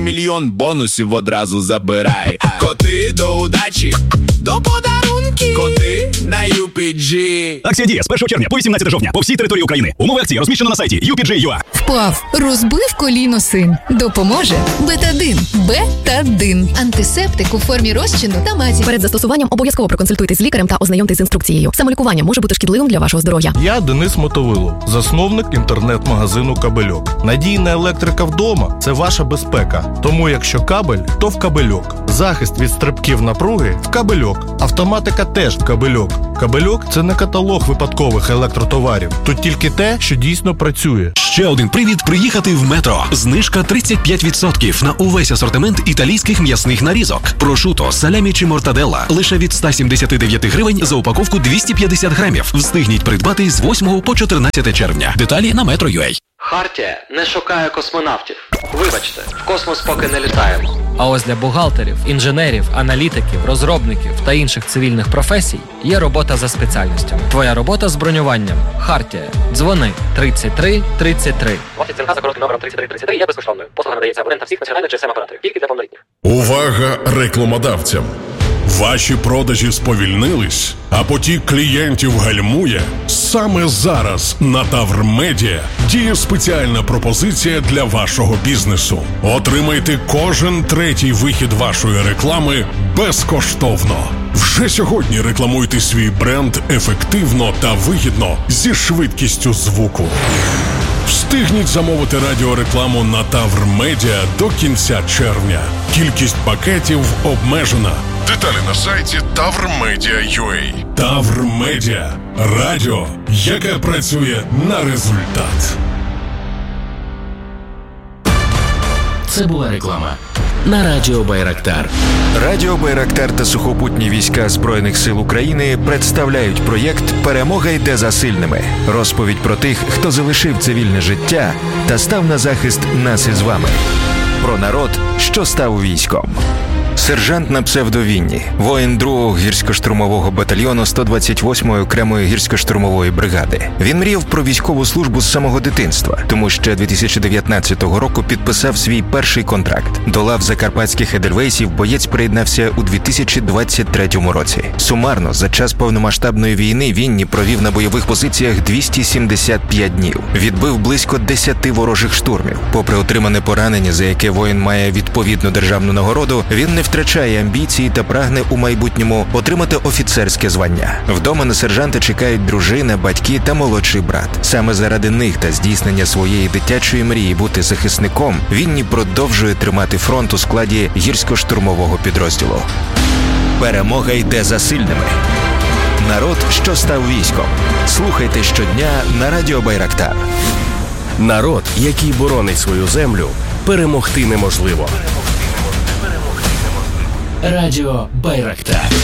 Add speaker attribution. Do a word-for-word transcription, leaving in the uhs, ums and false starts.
Speaker 1: мільйон бонусів одразу забирай. Коти до удачі, до подарунки. Коти на ю пі джі.
Speaker 2: Акція діє з першого червня по вісімнадцяте жовтня по всій території України. Умови акції розміщено на сайті ю пі джі крапка ю а.
Speaker 3: Впав, розбив коліно син. Допоможе Бетадин. Бетадин. Антисептик у формі розчину та мазі.
Speaker 4: Перед застосуванням обов'язково проконсультуйтесь з лікарем та ознайомтесь з інструкцією. Самолікування може бути шкідливим для вашого здоров'я.
Speaker 5: Я Денис Мотовилов, засновник інтернет-магазину «Кабельок». Надійна електрика вдома – це ваша безпека. Тому якщо кабель, то в «Кабельок». Захист від стрибків напруги – в «Кабельок». Автоматика теж в «Кабельок». «Кабельок» – це не каталог випадкових електротоварів. Тут тільки те, що дійсно працює.
Speaker 6: Ще один привід приїхати в Метро. Знижка тридцять п'ять відсотків на увесь асортимент італійських м'ясних нарізок. Прошуто, салямі чи мортаделла лише від сто сімдесят дев'ять гривень за упаковку двісті п'ятдесят грамів. Встигніть придбати з восьмого по чотирнадцяте червня. Деталі на метро крапка ю а.
Speaker 7: Хартія не шукає космонавтів. Вибачте, в космос поки не літаємо.
Speaker 8: А ось для бухгалтерів, інженерів, аналітиків, розробників та інших цивільних професій є робота за спеціальністю. Твоя робота з бронюванням. Хартія. Дзвони тридцять три тридцять три. Офіс ЦНК за коротким номером тридцять три тридцять три є безкоштовною. Послуга надається абонентам всіх національних джі ес ем-операторів. Тільки для повнолітніх.
Speaker 9: Увага рекламодавцям! Ваші продажі сповільнились, а потік клієнтів гальмує? Саме зараз на Тавр Медіа діє спеціальна пропозиція для вашого бізнесу. Отримайте кожен третій вихід вашої реклами безкоштовно. Вже сьогодні рекламуйте свій бренд ефективно та вигідно зі швидкістю звуку. Встигніть замовити радіорекламу на Тавр Медіа до кінця червня. Кількість пакетів обмежена. Деталі на сайті тавр медіа крапка ю а. Тавр Медіа. Радіо, яке працює на результат.
Speaker 10: Це була реклама на Радіо Байрактар.
Speaker 11: Радіо Байрактар та сухопутні війська Збройних сил України представляють проєкт «Перемога йде за сильними». Розповідь про тих, хто залишив цивільне життя та став на захист нас із вами. Про народ, що став військом. Сержант на псевдовінні, воїн другого гірсько-штурмового батальйону сто двадцять восьмої окремої гірсько-штурмової бригади. Він мріяв про військову службу з самого дитинства, тому ще дві тисячі дев'ятнадцятого року підписав свій перший контракт. До лав закарпатських едельвейсів боєць приєднався у дві тисячі двадцять третьому році. Сумарно, за час повномасштабної війни Вінні провів на бойових позиціях двісті сімдесят п'ять днів. Відбив близько десяти ворожих штурмів. Попри отримане поранення, за яке воїн має відповідну державну нагороду, він не втрачає амбіції та прагне у майбутньому отримати офіцерське звання. Вдома на сержанта чекають дружина, батьки та молодший брат. Саме заради них та здійснення своєї дитячої мрії бути захисником Вінні продовжує тримати фронт у складі гірсько-штурмового підрозділу. Перемога йде за сильними. Народ, що став військом. Слухайте щодня на Радіо Байрактар.
Speaker 10: Народ, який боронить свою землю, перемогти неможливо. Радіо Байрактар.